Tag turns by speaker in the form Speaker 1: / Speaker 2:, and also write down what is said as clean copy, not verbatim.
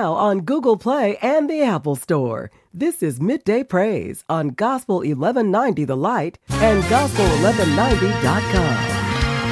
Speaker 1: now on Google Play and the Apple Store. This is Midday Praise on Gospel 1190 The Light and Gospel1190.com.